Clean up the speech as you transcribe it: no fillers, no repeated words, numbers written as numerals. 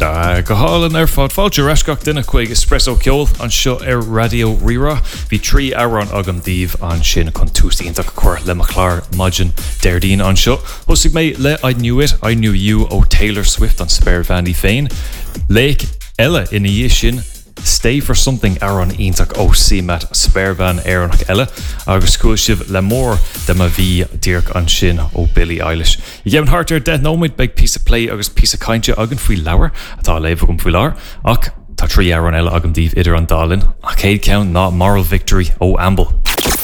Go hálan fád fáilte reisceach duine chuig espresso ceol an seo radio rira. Bhí 3 áran agam díomh an sin chun túsaíonnta chuir le Maclar Maidin Deirdín an seo. Thosig mé le I Knew It, I Knew You ó Taylor Swift an spéir Vandy féin. Léic eile ina dhé sin Stay for Something Aaron Ionach ó CMAT Spervan Aaronach Ella agus cúisih le mór de ma bhí Dirk an sin ó Billie Eilish. I gceann hartar death nóid beag piece of play agus piece of cainte agan faoi leabhar atá léomh gom faoi leabhar ach tá 3 Aaron Ella agam díomh idir an dálinn ach céad ceann ná Moral Victory ó Amble.